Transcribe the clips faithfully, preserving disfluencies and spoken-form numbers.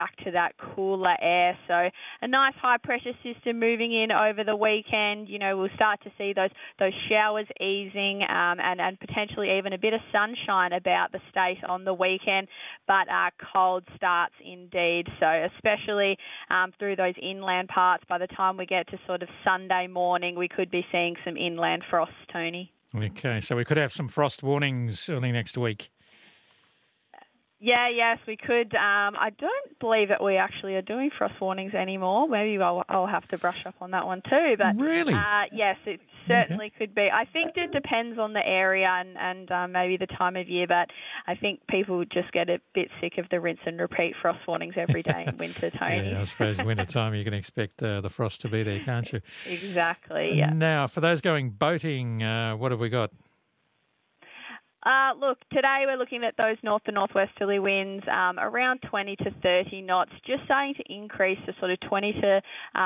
back to that cooler air. So a nice high pressure system moving in over the weekend. You know, we'll start to see those those showers easing um, and, and potentially even a bit of sunshine about the state on the weekend, but uh, cold starts indeed. So especially um, through those inland parts, by the time we get to sort of Sunday morning, we could be seeing some inland frost, Tony. Okay, so we could have some frost warnings early next week. Yeah, yes, we could. Um, I don't believe that we actually are doing frost warnings anymore. Maybe I'll, I'll have to brush up on that one too. But really, uh, yes, it certainly okay. could be. I think it depends on the area and, and um, maybe the time of year. But I think people just get a bit sick of the rinse and repeat frost warnings every day in winter, Tony. Yeah, I suppose winter time you can expect uh, the frost to be there, can't you? Exactly. Yeah. Now, for those going boating, uh, what have we got? Uh, look, today we're looking at those north to northwesterly winds um, around twenty to thirty knots, just starting to increase to sort of twenty to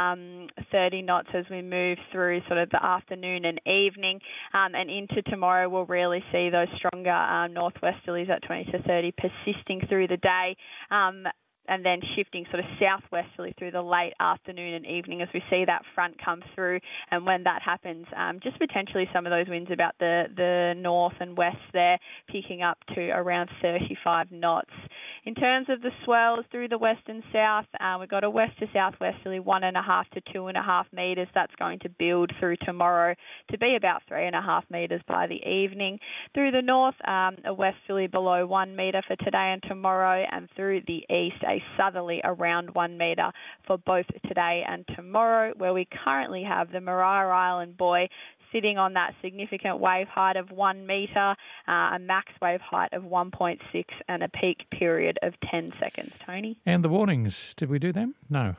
thirty knots as we move through sort of the afternoon and evening. Um, and into tomorrow, we'll really see those stronger um, northwesterlies at twenty to thirty persisting through the day. Um, and then shifting sort of southwesterly through the late afternoon and evening as we see that front come through. And when that happens, um, just potentially some of those winds about the, the north and west there picking up to around thirty-five knots. In terms of the swells through the west and south, uh, we've got a west to southwesterly one and a half to two and a half metres. That's going to build through tomorrow to be about three and a half metres by the evening. Through the north, um, a westerly below one metre for today and tomorrow, and through the east, a southerly around one metre for both today and tomorrow, where we currently have the Maria Island buoy sitting on that significant wave height of one metre, uh, a max wave height of one point six and a peak period of ten seconds, Tony. And the warnings, did we do them? No.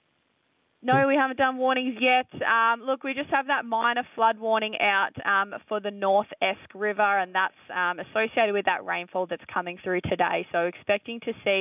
No, we haven't done warnings yet. Um, look, we just have that minor flood warning out um, for the North Esk River, and that's um, associated with that rainfall that's coming through today. So expecting to see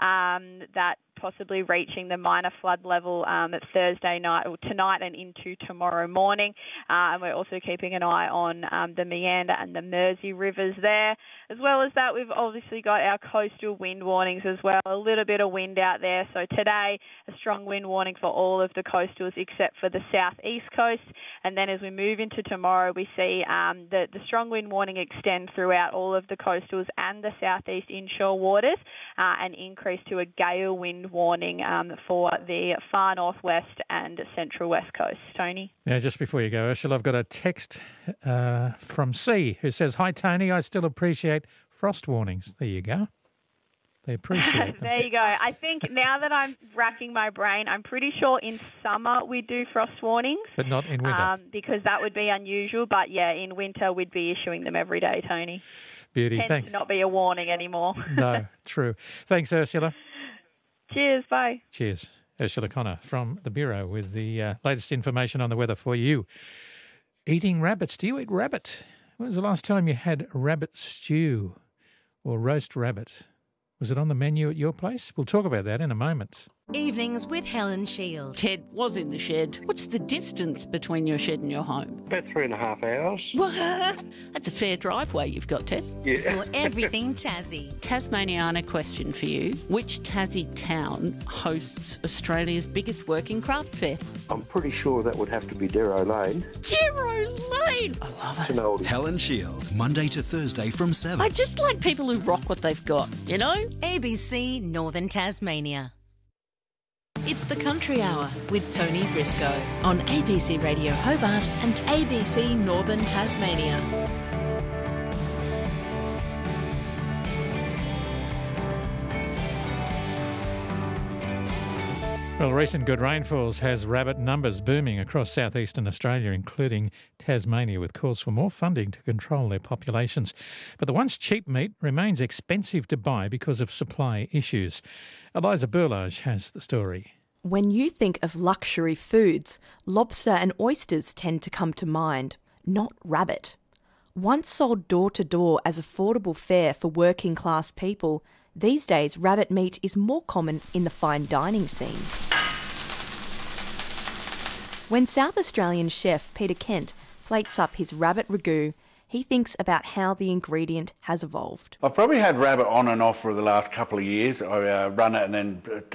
um, that possibly reaching the minor flood level um, at Thursday night or tonight and into tomorrow morning. Uh, and we're also keeping an eye on um, the Meander and the Mersey rivers there. As well as that, we've obviously got our coastal wind warnings as well. A little bit of wind out there. So today, a strong wind warning for all of the coastals except for the southeast coast. And then as we move into tomorrow, we see um, the, the strong wind warning extend throughout all of the coastals and the southeast inshore waters uh, and increase to a gale wind warning um, for the far northwest and central west coast. Tony? Now, just before you go, Ursula, I've got a text uh, from C who says, "Hi, Tony, I still appreciate frost warnings." There you go. They appreciate them. There you go. I think now that I'm racking my brain, I'm pretty sure in summer we do frost warnings. But not in winter. Um, because that would be unusual. But, yeah, in winter we'd be issuing them every day, Tony. Beauty, Tends thanks. to not be a warning anymore. No, true. Thanks, Ursula. Cheers, bye. Cheers. Ursula Connor from the Bureau with the uh, latest information on the weather for you. Eating rabbits. Do you eat rabbit? When was the last time you had rabbit stew or roast rabbit? Was it on the menu at your place? We'll talk about that in a moment. Evenings with Helen Shield. Ted was in the shed. What's the distance between your shed and your home? About three and a half hours. What? That's a fair driveway you've got, Ted. Yeah. For everything Tassie. Tasmaniana question for you. Which Tassie town hosts Australia's biggest working craft fair? I'm pretty sure that would have to be Darrow Lane. Darrow Lane! I love It's it. an oldie. Helen Shield, Monday to Thursday from seven. I just like people who rock what they've got, you know? A B C Northern Tasmania. It's the Country Hour with Tony Briscoe on A B C Radio Hobart and A B C Northern Tasmania. Well, recent good rainfalls has rabbit numbers booming across southeastern Australia, including Tasmania, with calls for more funding to control their populations. But the once cheap meat remains expensive to buy because of supply issues. Eliza Burlage has the story. When you think of luxury foods, lobster and oysters tend to come to mind, not rabbit. Once sold door to door as affordable fare for working class people, these days rabbit meat is more common in the fine dining scene. When South Australian chef Peter Kent plates up his rabbit ragout, he thinks about how the ingredient has evolved. I've probably had rabbit on and off for the last couple of years. I uh, run it and then